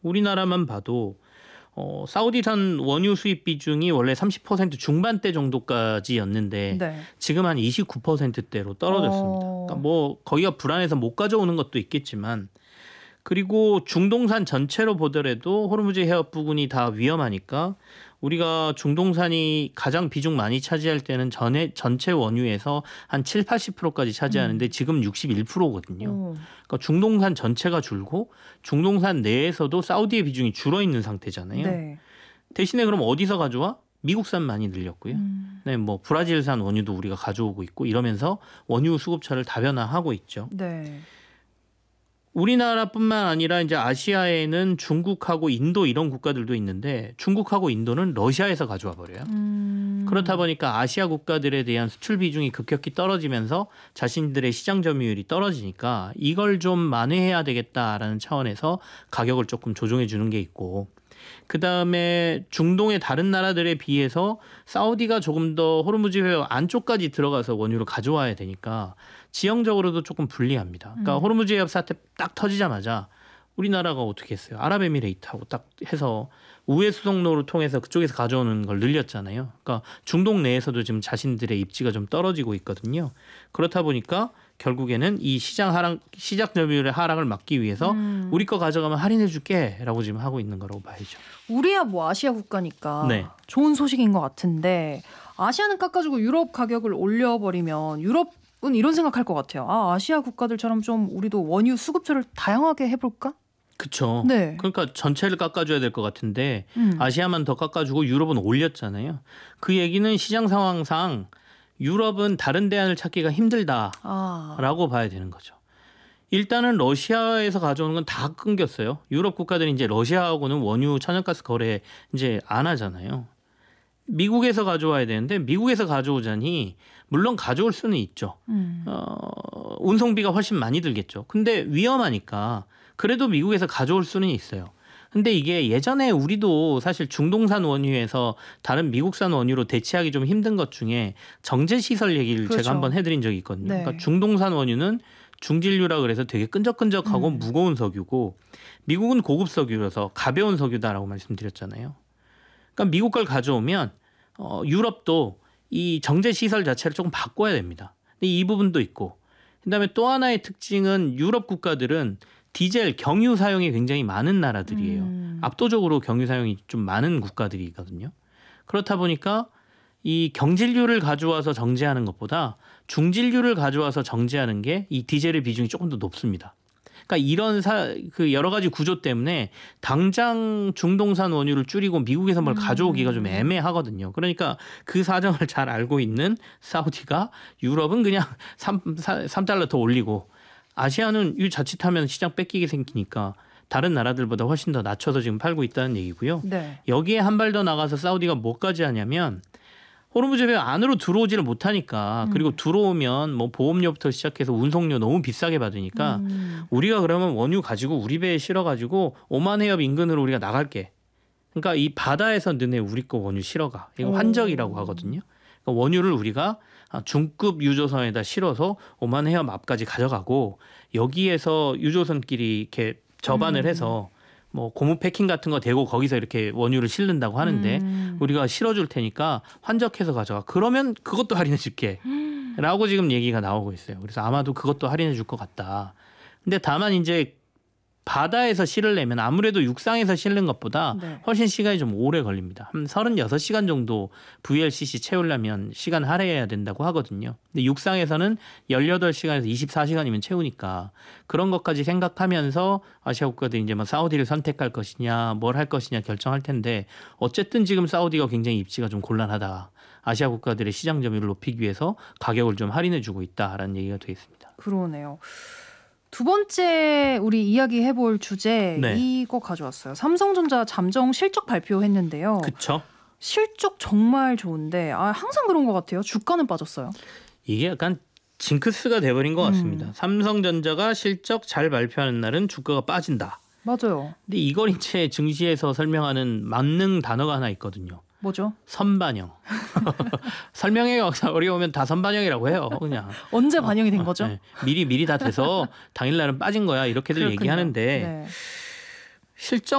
우리나라만 봐도 사우디산 원유 수입 비중이 원래 30% 중반대 정도까지였는데 네. 지금 한 29%대로 떨어졌습니다. 그러니까 뭐 거기가 불안해서 못 가져오는 것도 있겠지만, 그리고 중동산 전체로 보더라도 호르무즈 해협 부근이 다 위험하니까 우리가 중동산이 가장 비중 많이 차지할 때는 전체 원유에서 한 7, 80%까지 차지하는데 지금 61%거든요. 그러니까 중동산 전체가 줄고 중동산 내에서도 사우디의 비중이 줄어 있는 상태잖아요. 네. 대신에 그럼 어디서 가져와? 미국산 많이 늘렸고요. 네, 뭐 브라질산 원유도 우리가 가져오고 있고 이러면서 원유 수급처를 다변화하고 있죠. 네. 우리나라뿐만 아니라 이제 아시아에는 중국하고 인도 이런 국가들도 있는데 중국하고 인도는 러시아에서 가져와 버려요. 그렇다 보니까 아시아 국가들에 대한 수출 비중이 급격히 떨어지면서 자신들의 시장 점유율이 떨어지니까 이걸 좀 만회해야 되겠다라는 차원에서 가격을 조금 조정해 주는 게 있고, 그다음에 중동의 다른 나라들에 비해서 사우디가 조금 더 호르무즈 해협 안쪽까지 들어가서 원유를 가져와야 되니까 지형적으로도 조금 불리합니다. 그러니까 호르무즈 해협 사태 딱 터지자마자 우리나라가 어떻게 했어요? 아랍에미레이트하고 딱 해서 우회 수송로를 통해서 그쪽에서 가져오는 걸 늘렸잖아요. 그러니까 중동 내에서도 지금 자신들의 입지가 좀 떨어지고 있거든요. 그렇다 보니까 결국에는 이 시장 점유율의 하락을 막기 위해서 우리 거 가져가면 할인해 줄게라고 지금 하고 있는 거라고 봐야죠. 우리야 뭐 아시아 국가니까 네. 좋은 소식인 것 같은데, 아시아는 깎아주고 유럽 가격을 올려버리면 유럽은 이런 생각할 것 같아요. 아시아 국가들처럼 좀 우리도 원유 수급처를 다양하게 해볼까? 그렇죠. 네. 그러니까 전체를 깎아줘야 될 것 같은데 아시아만 더 깎아주고 유럽은 올렸잖아요. 그 얘기는 시장 상황상 유럽은 다른 대안을 찾기가 힘들다라고 봐야 되는 거죠. 일단은 러시아에서 가져오는 건 다 끊겼어요. 유럽 국가들이 이제 러시아하고는 원유 천연가스 거래 이제 안 하잖아요. 미국에서 가져와야 되는데 미국에서 가져오자니 물론 가져올 수는 있죠. 운송비가 훨씬 많이 들겠죠. 근데 위험하니까 그래도 미국에서 가져올 수는 있어요. 근데 이게 예전에 우리도 사실 중동산 원유에서 다른 미국산 원유로 대체하기 좀 힘든 것 중에 정제시설 얘기를 그렇죠. 제가 한번 해드린 적이 있거든요. 네. 그러니까 중동산 원유는 중질유라 그래서 되게 끈적끈적하고 무거운 석유고 미국은 고급 석유라서 가벼운 석유다라고 말씀드렸잖아요. 그러니까 미국 걸 가져오면 유럽도 이 정제시설 자체를 조금 바꿔야 됩니다. 근데 이 부분도 있고, 그다음에 또 하나의 특징은 유럽 국가들은 디젤 경유 사용이 굉장히 많은 나라들이에요. 압도적으로 경유 사용이 좀 많은 국가들이거든요. 그렇다 보니까 이 경질유를 가져와서 정제하는 것보다 중질유를 가져와서 정제하는 게 이 디젤의 비중이 조금 더 높습니다. 그러니까 이런 그 여러 가지 구조 때문에 당장 중동산 원유를 줄이고 미국에서 뭘 가져오기가 좀 애매하거든요. 그러니까 그 사정을 잘 알고 있는 사우디가 유럽은 그냥 3달러 더 올리고, 아시아는 이 자칫하면 시장 뺏기게 생기니까 다른 나라들보다 훨씬 더 낮춰서 지금 팔고 있다는 얘기고요. 네. 여기에 한 발 더 나가서 사우디가 뭐까지 하냐면 호르무즈 해협 안으로 들어오지를 못하니까, 그리고 들어오면 뭐 보험료부터 시작해서 운송료 너무 비싸게 받으니까 우리가 그러면 원유 가지고 우리 배에 실어가지고 오만 해협 인근으로 우리가 나갈게. 그러니까 이 바다에서 너네 우리 거 원유 실어가. 이거 환적이라고 하거든요. 그러니까 원유를 우리가 중급 유조선에다 실어서 오만 해협 앞까지 가져가고 여기에서 유조선끼리 이렇게 접안을 해서 뭐 고무 패킹 같은 거 대고 거기서 이렇게 원유를 실는다고 하는데 우리가 실어줄 테니까 환적해서 가져가. 그러면 그것도 할인해 줄게 라고 지금 얘기가 나오고 있어요. 그래서 아마도 그것도 할인해 줄 것 같다. 근데 다만 이제 바다에서 실으려면 아무래도 육상에서 실는 것보다 훨씬 시간이 좀 오래 걸립니다. 한 36시간 정도 VLCC 채우려면 시간 할애해야 된다고 하거든요. 근데 육상에서는 18시간에서 24시간이면 채우니까 그런 것까지 생각하면서 아시아 국가들이 이제 뭐 사우디를 선택할 것이냐 뭘 할 것이냐 결정할 텐데, 어쨌든 지금 사우디가 굉장히 입지가 좀 곤란하다. 아시아 국가들의 시장 점유율을 높이기 위해서 가격을 좀 할인해 주고 있다라는 얘기가 되어 있습니다. 그러네요. 두 번째 우리 이야기해볼 주제, 네. 이거 가져왔어요. 삼성전자 잠정 실적 발표했는데요. 그렇죠. 실적 정말 좋은데 항상 그런 것 같아요. 주가는 빠졌어요. 이게 약간 징크스가 돼버린 것 같습니다. 삼성전자가 실적 잘 발표하는 날은 주가가 빠진다. 맞아요. 근데 이걸 이제 증시에서 설명하는 만능 단어가 하나 있거든요. 뭐죠? 선반영. 설명하기가 어려우면 다 선반영이라고 해요. 그냥. 언제 반영이 된 거죠? 네. 미리 다 돼서 당일날은 빠진 거야. 이렇게들 그렇군요. 얘기하는데 네. 실적